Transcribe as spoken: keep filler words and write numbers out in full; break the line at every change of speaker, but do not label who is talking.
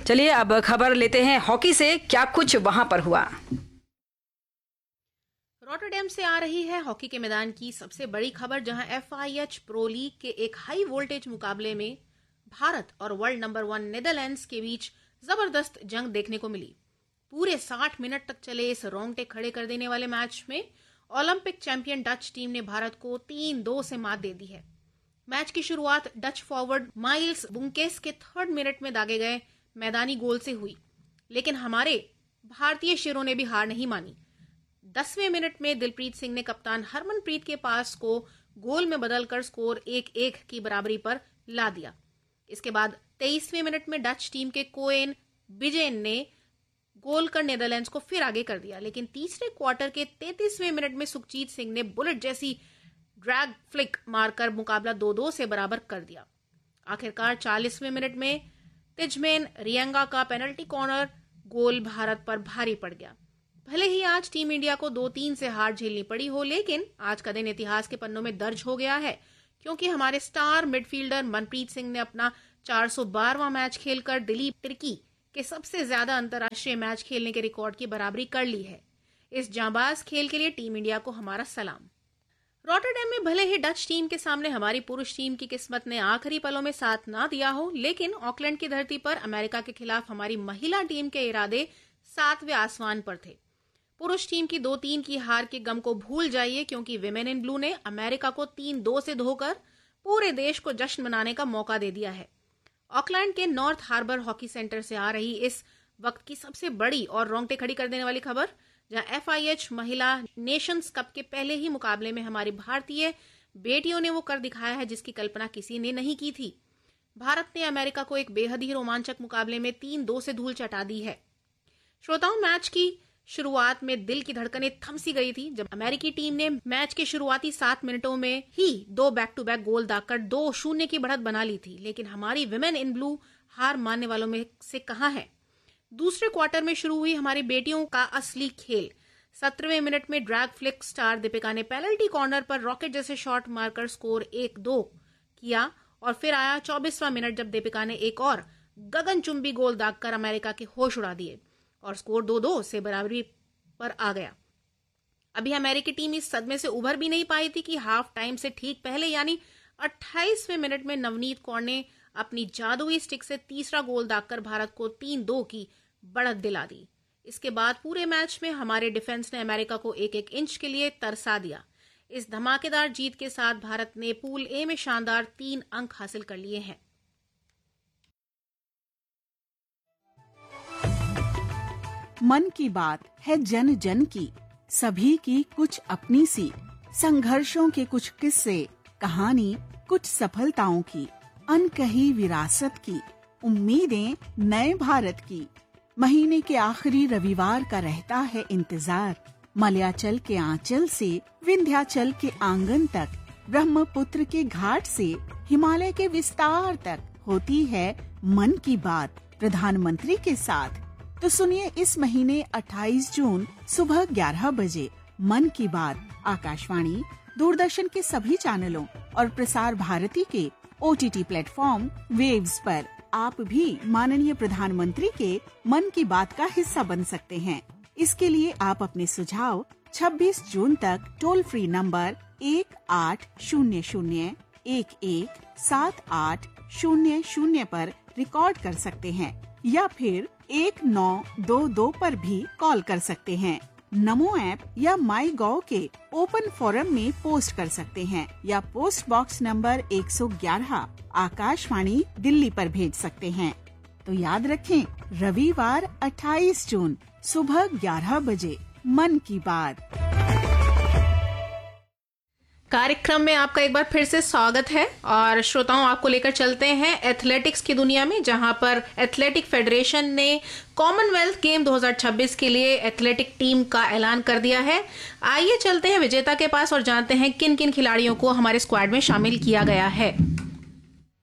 चलिए अब खबर लेते हैं हॉकी से, क्या कुछ वहां पर हुआ।
रॉटरडैम से आ रही है हॉकी के मैदान की सबसे बड़ी खबर, जहां F I H pro league के एक हाई वोल्टेज मुकाबले में भारत और वर्ल्ड नंबर वन नीदरलैंड्स के बीच जबरदस्त जंग देखने को मिली। पूरे साठ मिनट तक चले इस रोंगटे खड़े कर देने वाले मैच में ओलंपिक चैंपियन डच टीम ने भारत को तीन दो से मात दे दी है। मैच की शुरुआत डच फॉरवर्ड माइल्स बुंकेस के थर्ड मिनट में दागे गए मैदानी गोल से हुई, लेकिन हमारे भारतीय शेरों ने भी हार नहीं मानी। दसवें मिनट में दिलप्रीत सिंह ने कप्तान हरमनप्रीत के पास को गोल में बदलकर स्कोर एक एक की बराबरी पर ला दिया। इसके बाद तेईसवें मिनट में डच टीम के कोएन बिजेन ने गोल कर नीदरलैंड्स को फिर आगे कर दिया, लेकिन तीसरे क्वार्टर के तैंतीसवें मिनट में सुखजीत सिंह ने बुलेट जैसी ड्रैग फ्लिक मारकर मुकाबला दो दो से बराबर कर दिया। आखिरकार चालीसवें मिनट में तिजमेन रियंगा का पेनल्टी कॉर्नर गोल भारत पर भारी पड़ गया। भले ही आज टीम इंडिया को दो तीन से हार झेलनी पड़ी हो, लेकिन आज का दिन इतिहास के पन्नों में दर्ज हो गया है, क्योंकि हमारे स्टार मिडफील्डर मनप्रीत सिंह ने अपना चार सौ बारहवां मैच खेलकर दिलीप तिर्की के सबसे ज्यादा अंतर्राष्ट्रीय मैच खेलने के रिकॉर्ड की बराबरी कर ली है। इस जांबाज खेल के लिए टीम इंडिया को हमारा सलाम। रॉटरडैम में भले ही डच टीम के सामने हमारी पुरुष टीम की किस्मत ने आखिरी पलों में साथ ना दिया हो, लेकिन ऑकलैंड की धरती पर अमेरिका के खिलाफ हमारी महिला टीम के इरादे सातवें आसमान पर थे। पुरुष टीम की दो तीन की हार के गम को भूल जाइए, क्योंकि विमेन इन ब्लू ने अमेरिका को तीन दो से धोकर पूरे देश को जश्न मनाने का मौका दे दिया है। ऑकलैंड के नॉर्थ हार्बर हॉकी सेंटर से आ रही इस वक्त की सबसे बड़ी और रोंगटे खड़ी कर देने वाली खबर, जहां एफ आई एच महिला नेशंस कप के पहले ही मुकाबले में हमारी भारतीय बेटियों ने वो कर दिखाया है जिसकी कल्पना किसी ने नहीं की थी। भारत ने अमेरिका को एक बेहद ही रोमांचक मुकाबले में तीन दो से धूल चटा दी है। श्रोताओं, मैच की शुरुआत में दिल की धड़कनें थम सी गई थी जब अमेरिकी टीम ने मैच के शुरुआती सात मिनटों में ही दो बैक टू बैक गोल दागकर दो शून्य की बढ़त बना ली थी, लेकिन हमारी विमेन इन ब्लू हार मानने वालों में से कहां है। दूसरे क्वार्टर में शुरू हुई हमारी बेटियों का असली खेल। सत्रहवें मिनट में ड्रैग फ्लिक स्टार दीपिका ने पेनल्टी कॉर्नर पर रॉकेट जैसे शॉट मारकर स्कोर एक दो किया, और फिर आया चौबीसवां मिनट जब दीपिका ने एक और गगनचुंबी गोल दागकर अमेरिका के होश उड़ा दिए और स्कोर दो दो से बराबरी पर आ गया। अभी अमेरिकी टीम इस सदमे से उभर भी नहीं पाई थी कि हाफ टाइम से ठीक पहले यानी अट्ठाईसवें मिनट में नवनीत कौर ने अपनी जादुई स्टिक से तीसरा गोल दागकर भारत को तीन दो की बढ़त दिला दी। इसके बाद पूरे मैच में हमारे डिफेंस ने अमेरिका को एक एक इंच के लिए तरसा दिया। इस धमाकेदार जीत के साथ भारत ने पूल ए में शानदार तीन अंक हासिल कर लिए हैं।
मन की बात है जन जन की, सभी की कुछ अपनी सी, संघर्षों के कुछ किस्से, कहानी कुछ सफलताओं की, अनकही विरासत की, उम्मीदें नए भारत की। महीने के आखिरी रविवार का रहता है इंतजार, मलयाचल के आंचल से विंध्याचल के आंगन तक, ब्रह्मपुत्र के घाट से हिमालय के विस्तार तक होती है मन की बात प्रधानमंत्री के साथ। तो सुनिए इस महीने अट्ठाईस जून सुबह ग्यारह बजे मन की बात आकाशवाणी, दूरदर्शन के सभी चैनलों और प्रसार भारती के O T T platform waves पर। आप भी माननीय प्रधानमंत्री के मन की बात का हिस्सा बन सकते हैं। इसके लिए आप अपने सुझाव छब्बीस जून तक टोल फ्री नंबर एक आठ शून्य शून्य एक एक सात आठ शून्य शून्य पर रिकॉर्ड कर सकते हैं या फिर एक नौ दो दो पर भी कॉल कर सकते हैं। नमो ऐप या माई गॉव के ओपन फोरम में पोस्ट कर सकते हैं या पोस्ट बॉक्स नंबर एक सौ ग्यारह आकाशवाणी दिल्ली पर भेज सकते हैं। तो याद रखें, रविवार अट्ठाईस जून सुबह ग्यारह बजे मन की बात।
कार्यक्रम में आपका एक बार फिर से स्वागत है और श्रोताओं, आपको लेकर चलते हैं एथलेटिक्स की दुनिया में, जहां पर एथलेटिक फेडरेशन ने कॉमनवेल्थ गेम दो हज़ार छब्बीस के लिए एथलेटिक टीम का ऐलान कर दिया है। आइए चलते हैं विजेता के पास और जानते हैं किन किन खिलाड़ियों को हमारे स्क्वाड में शामिल किया गया है।